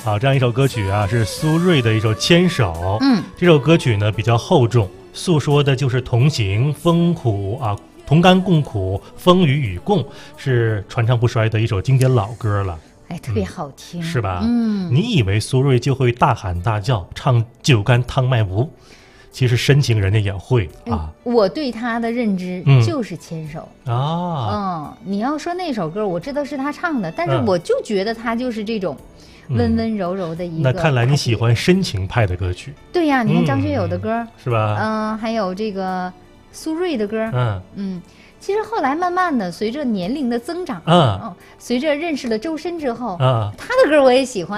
好，这样一首歌曲啊，是苏芮的一首《牵手》。这首歌曲呢比较厚重，诉说的就是同行、风苦啊，同甘共苦，风雨与共，是传唱不衰的一首经典老歌了。 哎，特别好听， 是吧？你以为苏芮就会大喊大叫，唱酒干倘卖无？其实深情人家也会啊。 我对他的认知就是牵手啊。 你要说那首歌，我知道是他唱的，但是我就觉得他就是这种温温柔柔的一个。 那看来你喜欢深情派的歌曲。 对呀，你看张学友的歌是吧？ 还有这个苏芮的歌，其实后来慢慢的随着年龄的增长，随着认识了周深之后，他的歌我也喜欢。